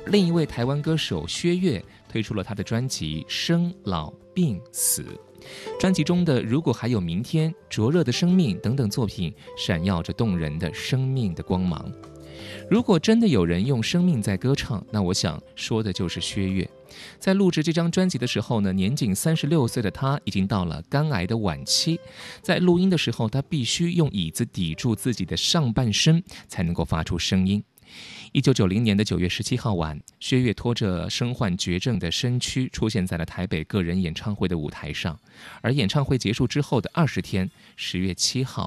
另一位台湾歌手薛岳推出了他的专辑《生老病死》，专辑中的《如果还有明天》、《灼热的生命》等等作品闪耀着动人的生命的光芒。如果真的有人用生命在歌唱，那我想说的就是薛岳。在录制这张专辑的时候呢，年仅36岁的他已经到了肝癌的晚期，在录音的时候，他必须用椅子抵住自己的上半身，才能够发出声音。1990年的9月17号晚，薛岳拖着身患绝症的身躯出现在了台北个人演唱会的舞台上，而演唱会结束之后的20天，10月7号，